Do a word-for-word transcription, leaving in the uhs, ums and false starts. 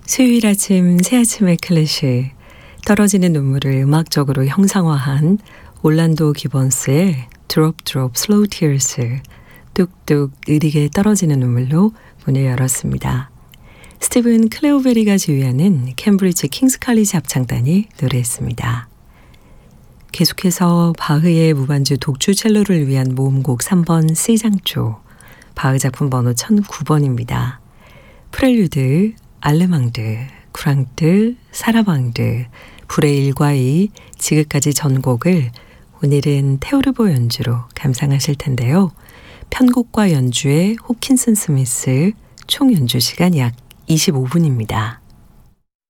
수요일 아침 새 아침의 클래식 떨어지는 눈물을 음악적으로 형상화한 올란도 기번스의 Drop Drop Slow Tears 뚝뚝 느리게 떨어지는 눈물로 문을 열었습니다. 스티븐 클레오베리가 지휘하는 캠브리지 킹스 칼리지 합창단이 노래했습니다. 계속해서 바흐의 무반주 독주 첼로를 위한 모음곡 삼 번 C장조, 바흐 작품 번호 천구 번입니다. 프렐류드, 알레망드, 쿠랑트, 사라방드, 불의 일과 이, 지그까지 전곡을 오늘은 테오르보 연주로 감상하실 텐데요. 편곡과 연주의 호킨슨 스미스 총 연주 시간 약 이십오 분입니다.